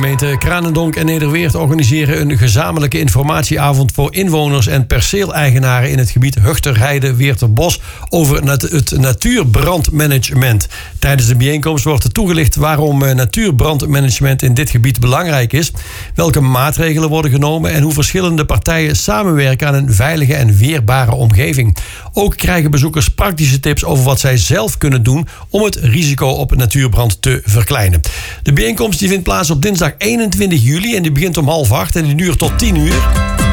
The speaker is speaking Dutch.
Gemeente Kranendonk en Nederweert organiseren een gezamenlijke informatieavond voor inwoners en perceeleigenaren in het gebied Huchterheide-Weerterbos over het natuurbrandmanagement. Tijdens de bijeenkomst wordt toegelicht waarom natuurbrandmanagement in dit gebied belangrijk is, welke maatregelen worden genomen en hoe verschillende partijen samenwerken aan een veilige en weerbare omgeving. Ook krijgen bezoekers praktische tips over wat zij zelf kunnen doen om het risico op natuurbrand te verkleinen. De bijeenkomst die vindt plaats op dinsdag 21 juli en die begint om 7:30 en die duurt tot 10 uur.